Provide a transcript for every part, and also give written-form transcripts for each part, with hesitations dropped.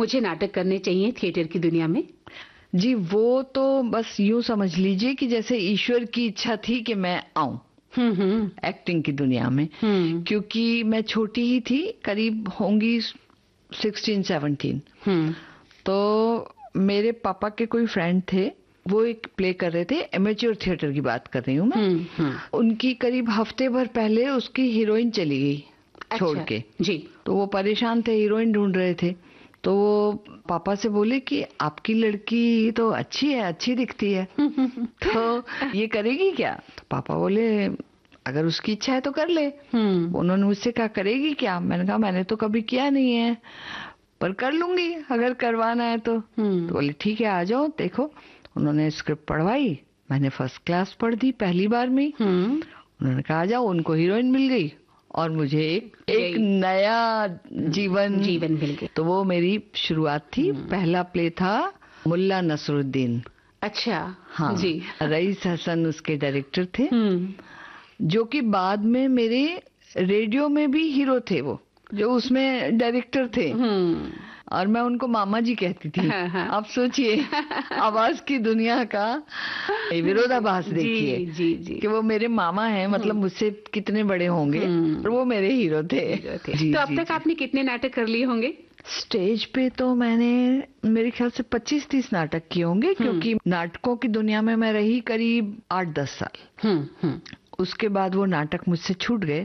मुझे नाटक करने चाहिए थिएटर की दुनिया में? जी, वो तो बस यूं समझ लीजिए कि जैसे ईश्वर की इच्छा थी कि मैं आऊं एक्टिंग की दुनिया में, क्योंकि मैं छोटी ही थी, करीब होंगी 16-17। तो मेरे पापा के कोई फ्रेंड थे, वो एक प्ले कर रहे थे, एमेच्योर थिएटर की बात कर रही हूँ मैं। उनकी करीब हफ्ते भर पहले उसकी हीरोइन चली गई छोड़ के जी। तो वो परेशान थे, हीरोइन ढूंढ रहे थे। तो वो पापा से बोले कि आपकी लड़की तो अच्छी है, अच्छी दिखती है, तो ये करेगी क्या? तो पापा बोले अगर उसकी इच्छा है तो कर ले। उन्होंने मुझसे कहा करेगी क्या? मैंने कहा मैंने तो कभी किया नहीं है, पर कर लूंगी अगर करवाना है तो बोले ठीक है आ जाओ देखो। उन्होंने स्क्रिप्ट पढ़वाई, मैंने फर्स्ट क्लास पढ़ दी पहली बार में। उन्होंने कहा आ जाओ, उनको हीरोइन मिल गई और मुझे एक नया जीवन मिल गया। तो वो मेरी शुरुआत थी। पहला प्ले था मुल्ला नसरुद्दीन। अच्छा। हाँ जी। रईस हसन उसके डायरेक्टर थे, जो कि बाद में मेरे रेडियो में भी हीरो थे, वो जो उसमें डायरेक्टर थे। और मैं उनको मामा जी कहती थी। आप सोचिए आवाज की दुनिया का विरोधाभास देखिए जी, कि वो मेरे मामा हैं, मतलब मुझसे कितने बड़े होंगे, और वो मेरे हीरो थे। तो अब तक आपने कितने नाटक कर लिए होंगे? स्टेज पे तो मैंने मेरे ख्याल से 25-30 नाटक किए होंगे, क्योंकि नाटकों की दुनिया में मैं रही करीब 8-10 साल। उसके बाद वो नाटक मुझसे छूट गए।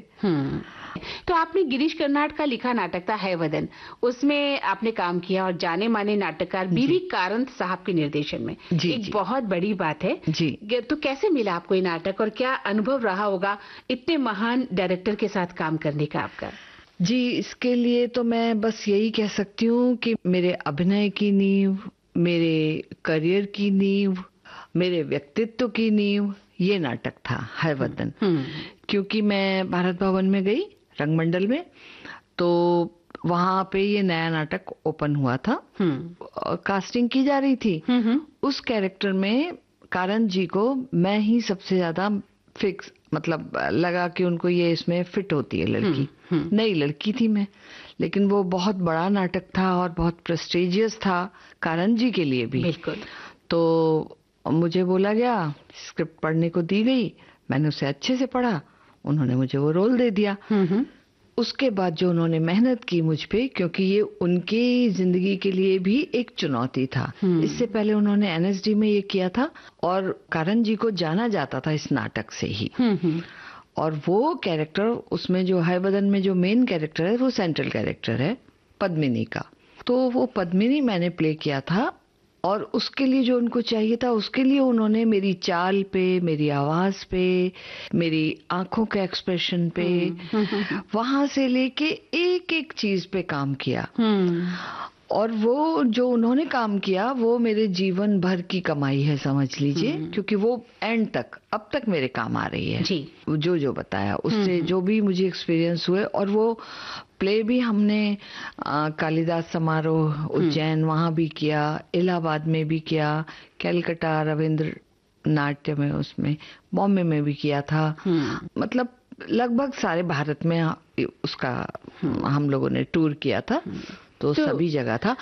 तो आपने गिरीश कर्नाड का लिखा नाटक था है वदन, उसमें आपने काम किया और जाने माने नाटककार बीवी कारंत साहब के निर्देशन में। एक बहुत बड़ी बात है जी। तो कैसे मिला आपको ये नाटक और क्या अनुभव रहा होगा इतने महान डायरेक्टर के साथ काम करने का आपका? जी, इसके लिए तो मैं बस यही कह सकती हूँ कि मेरे अभिनय की नींव, मेरे करियर की नींव, मेरे व्यक्तित्व की नींव ये नाटक था है वदन। क्योंकि मैं भारत भवन में गई रंगमंडल में, तो वहां पे ये नया नाटक ओपन हुआ था। कास्टिंग की जा रही थी। उस कैरेक्टर में कारंत जी को मैं ही सबसे ज्यादा फिक्स, मतलब लगा कि उनको ये इसमें फिट होती है लड़की। नई लड़की थी मैं, लेकिन वो बहुत बड़ा नाटक था और बहुत प्रेस्टिजियस था कारंत जी के लिए भी। बिल्कुल। तो मुझे बोला गया, स्क्रिप्ट पढ़ने को दी गई, मैंने उसे अच्छे से पढ़ा, उन्होंने मुझे वो रोल दे दिया। उसके बाद जो उन्होंने मेहनत की मुझ पे, क्योंकि ये उनकी जिंदगी के लिए भी एक चुनौती था। इससे पहले उन्होंने एनएसडी में ये किया था और कारंत जी को जाना जाता था इस नाटक से ही। और वो कैरेक्टर उसमें जो है वदन में जो मेन कैरेक्टर है वो सेंट्रल कैरेक्टर है पद्मिनी का। तो वो पद्मिनी मैंने प्ले किया था और उसके लिए जो उनको चाहिए था, उसके लिए उन्होंने मेरी चाल पे, मेरी आवाज पे, मेरी आंखों के एक्सप्रेशन पे, वहां से लेके एक एक चीज पे काम किया। और वो जो उन्होंने काम किया वो मेरे जीवन भर की कमाई है समझ लीजिए, क्योंकि वो एंड तक अब तक मेरे काम आ रही है जी। जो बताया उससे जो भी मुझे एक्सपीरियंस हुए। और वो प्ले भी हमने कालिदास समारोह उज्जैन वहां भी किया, इलाहाबाद में भी किया, कलकत्ता रविंद्र नाट्य में, उसमें बॉम्बे में भी किया था। मतलब लगभग सारे भारत में उसका हम लोगों ने टूर किया था। तो सभी जगह था।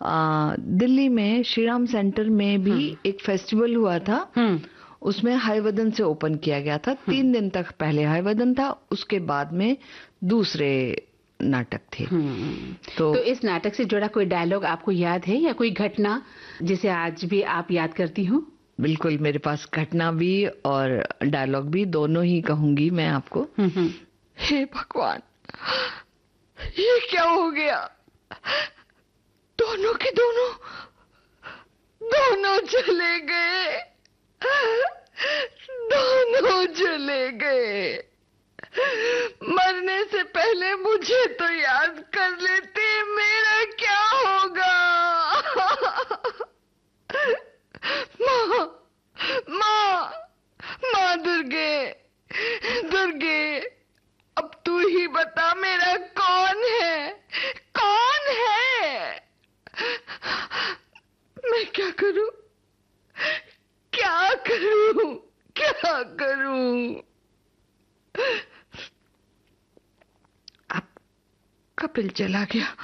दिल्ली में श्री राम सेंटर में भी एक फेस्टिवल हुआ था, उसमें हयवदन से ओपन किया गया था। 3 दिन तक पहले हयवदन था, उसके बाद में दूसरे नाटक थे। तो इस नाटक से जुड़ा कोई डायलॉग आपको याद है या कोई घटना जिसे आज भी आप याद करती हो? बिल्कुल, मेरे पास घटना भी और डायलॉग भी दोनों ही कहूंगी मैं आपको। हे भगवान, ये क्या हो गया? दोनों के दोनों चले गए, दोनों चले गए। मरने से पहले मुझे तो याद कर लेते, मेरा क्या होगा? माँ दुर्गे, अब तू ही बता मेरा कौन है, कौन है? मैं क्या करूं? अब कपिल चला गया।